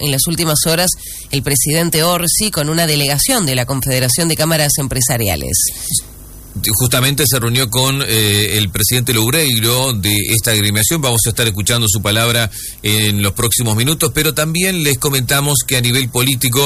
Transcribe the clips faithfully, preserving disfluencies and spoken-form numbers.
en las últimas horas el presidente Orsi con una delegación de la Confederación de Cámaras Empresariales. Justamente se reunió con eh, el presidente Loureiro de esta agremiación. Vamos a estar escuchando su palabra en los próximos minutos, pero también les comentamos que a nivel político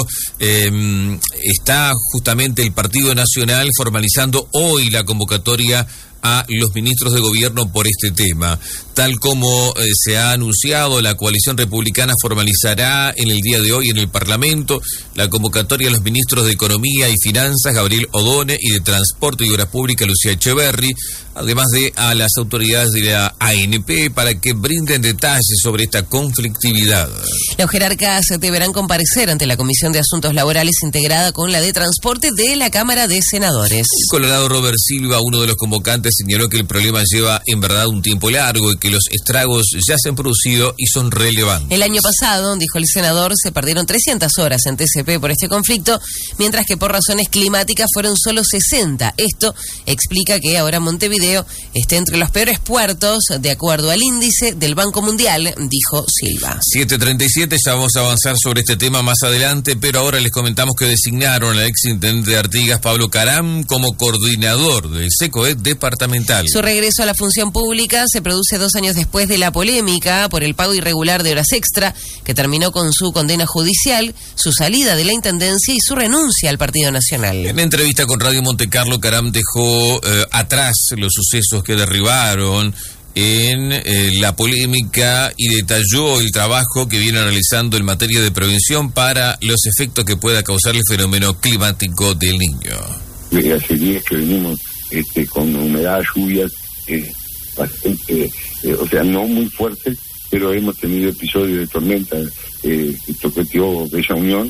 eh, está justamente el Partido Nacional formalizando hoy la convocatoria a los ministros de gobierno por este tema. Tal como eh, se ha anunciado, la coalición republicana formalizará en el día de hoy en el Parlamento la convocatoria a los ministros de Economía y Finanzas, Gabriel Odone, y de Transporte y Obras Públicas, Lucía Echeverri, además de a las autoridades de la A N P para que brinden detalles sobre esta conflictividad. Los jerarcas deberán comparecer ante la Comisión de Asuntos Laborales integrada con la de Transporte de la Cámara de Senadores. El colorado Robert Silva, uno de los convocantes, señaló que el problema lleva en verdad un tiempo largo y que los estragos ya se han producido y son relevantes. El año pasado, dijo el senador, se perdieron trescientas horas en T C P por este conflicto, mientras que por razones climáticas fueron solo sesenta. Esto explica que ahora Montevideo esté entre los peores puertos, de acuerdo al índice del Banco Mundial, dijo Silva. siete treinta y siete, ya vamos a avanzar sobre este tema más adelante, pero ahora les comentamos que designaron al exintendente de Artigas, Pablo Caram, como coordinador del SECOED departamental. Su regreso a la función pública se produce dos años después de la polémica por el pago irregular de horas extra, que terminó con su condena judicial, su salida de la intendencia y su renuncia al Partido Nacional. En entrevista con Radio Montecarlo, Caram dejó eh, atrás los sucesos que derribaron en eh, la polémica y detalló el trabajo que viene realizando en materia de prevención para los efectos que pueda causar el fenómeno climático del Niño. Hace días que venimos este, con humedad, lluvias, eh, bastante, eh, o sea, no muy fuertes, pero hemos tenido episodios de tormenta, eh, que toqueteó Bella Unión,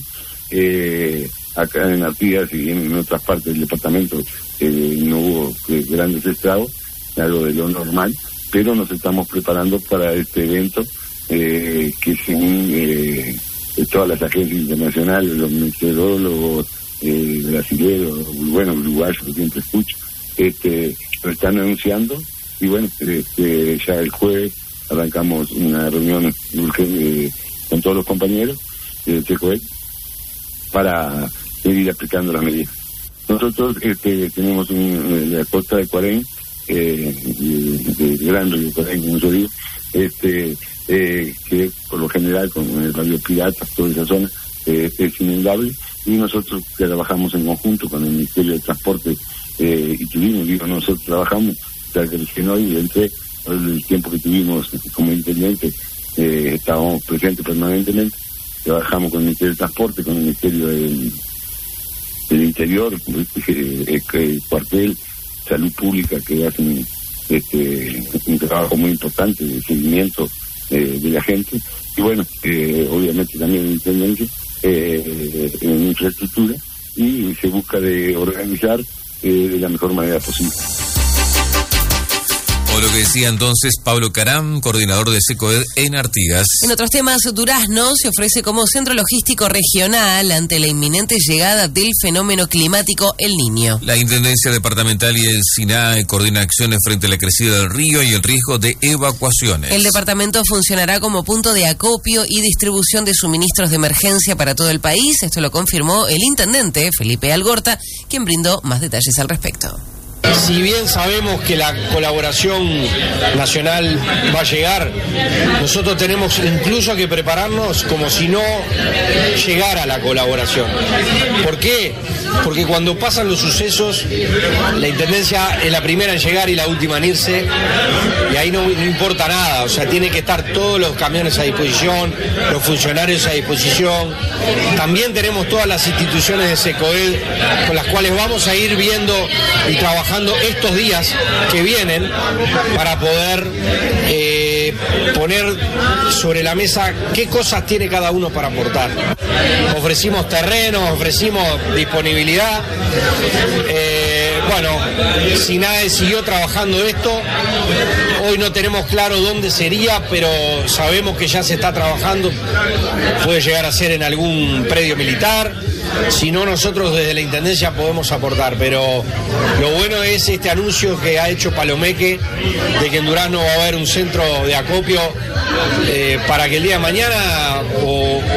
eh, acá en Artigas y en, en otras partes del departamento eh, no hubo eh, grandes estragos, algo de lo normal, pero nos estamos preparando para este evento eh, que según eh, todas las agencias internacionales, los meteorólogos eh, brasileños, bueno, uruguayos, que siempre escucho, este, lo están anunciando, y bueno, este, ya el jueves arrancamos una reunión urgente eh, con todos los compañeros del SECOED para seguir aplicando las medidas. Nosotros este, tenemos un, la costa de Cuarén, eh, de, de Gran Río Cuarén, como yo digo, este, eh, que por lo general con el Río Piratas, toda esa zona, eh, es inundable, y nosotros trabajamos en conjunto con el Ministerio de Transporte eh, y Turismo. Digo, nosotros trabajamos, o sea, que el Genoy, entre el tiempo que tuvimos como intendente, eh, estábamos presentes permanentemente, trabajamos con el Ministerio de Transporte, con el Ministerio del, del Interior, eh, eh, cuartel, Salud Pública, que hacen este, un trabajo muy importante de seguimiento eh, de la gente, y bueno, eh, obviamente también el intendente eh, en infraestructura, y se busca de organizar eh, de la mejor manera posible. O lo que decía entonces Pablo Caram, coordinador de SECOED en Artigas. En otros temas, Durazno se ofrece como centro logístico regional ante la inminente llegada del fenómeno climático El Niño. La Intendencia Departamental y el SINAE coordinan acciones frente a la crecida del río y el riesgo de evacuaciones. El departamento funcionará como punto de acopio y distribución de suministros de emergencia para todo el país. Esto lo confirmó el intendente Felipe Algorta, quien brindó más detalles al respecto. Si bien sabemos que la colaboración nacional va a llegar, nosotros tenemos incluso que prepararnos como si no llegara la colaboración. ¿Por qué? Porque cuando pasan los sucesos, la Intendencia es la primera en llegar y la última en irse, y ahí no, no importa nada, o sea, tienen que estar todos los camiones a disposición, los funcionarios a disposición. También tenemos todas las instituciones de SECOED con las cuales vamos a ir viendo y trabajando estos días que vienen para poder eh, poner sobre la mesa qué cosas tiene cada uno para aportar. Ofrecimos terreno, ofrecimos disponibilidad. Eh, bueno, SINAE siguió trabajando esto. Hoy no tenemos claro dónde sería, pero sabemos que ya se está trabajando. Puede llegar a ser en algún predio militar. Si no, nosotros desde la Intendencia podemos aportar, pero lo bueno es este anuncio que ha hecho Palomeque de que en Durazno va a haber un centro de acopio eh, para que el día de mañana o